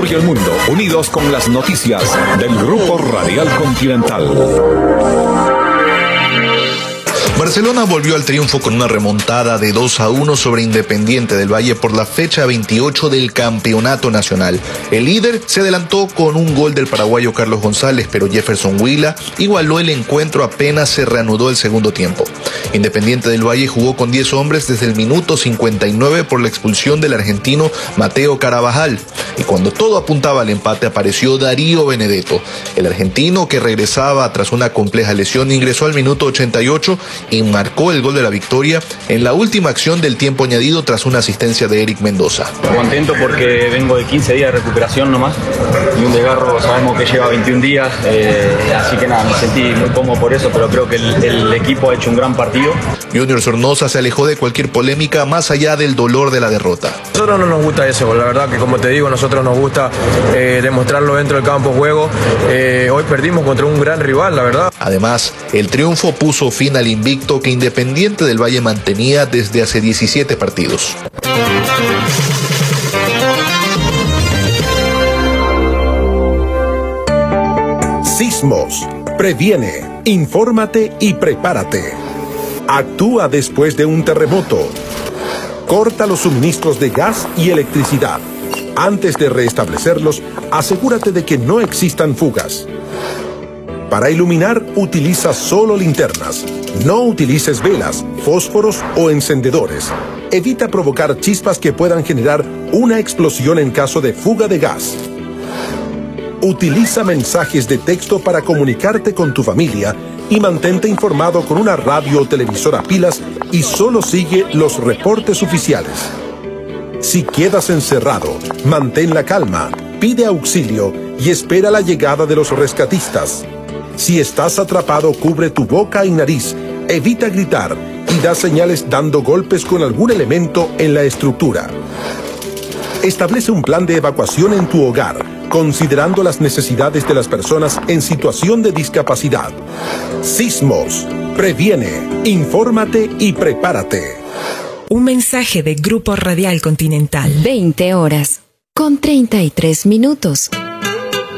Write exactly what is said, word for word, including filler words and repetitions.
Ecuador y el mundo, unidos con las noticias del Grupo Radial Continental. Barcelona volvió al triunfo con una remontada de dos a uno sobre Independiente del Valle por la fecha veintiocho del Campeonato Nacional. El líder se adelantó con un gol del paraguayo Carlos González, pero Jefferson Huila igualó el encuentro apenas se reanudó el segundo tiempo. Independiente del Valle jugó con diez hombres desde el minuto cincuenta y nueve por la expulsión del argentino Mateo Carabajal. Y cuando todo apuntaba al empate apareció Darío Benedetto. El argentino, que regresaba tras una compleja lesión, ingresó al minuto ochenta y ocho y marcó el gol de la victoria en la última acción del tiempo añadido tras una asistencia de Eric Mendoza. Contento porque vengo de quince días de recuperación nomás y un desgarro sabemos que lleva veintiún días, eh, así que nada, me sentí muy cómodo por eso, pero creo que el, el equipo ha hecho un gran partido. Junior Sornosa se alejó de cualquier polémica más allá del dolor de la derrota. A nosotros no nos gusta eso, la verdad que como te digo, a nosotros nos gusta eh, demostrarlo dentro del campo de juego. Eh, hoy perdimos contra un gran rival, la verdad. Además, el triunfo puso fin al invicto que Independiente del Valle mantenía desde hace diecisiete partidos. Sismos. Previene, infórmate y prepárate. Actúa después de un terremoto. Corta los suministros de gas y electricidad. Antes de restablecerlos, asegúrate de que no existan fugas. Para iluminar, utiliza solo linternas. No utilices velas, fósforos o encendedores. Evita provocar chispas que puedan generar una explosión en caso de fuga de gas. Utiliza mensajes de texto para comunicarte con tu familia y mantente informado con una radio o televisor a pilas y solo sigue los reportes oficiales. Si quedas encerrado, mantén la calma, pide auxilio y espera la llegada de los rescatistas. Si estás atrapado, cubre tu boca y nariz, evita gritar y da señales dando golpes con algún elemento en la estructura. Establece un plan de evacuación en tu hogar, considerando las necesidades de las personas en situación de discapacidad. Sismos. Previene, infórmate y prepárate. Un mensaje de Grupo Radial Continental. veinte horas con treinta y tres minutos.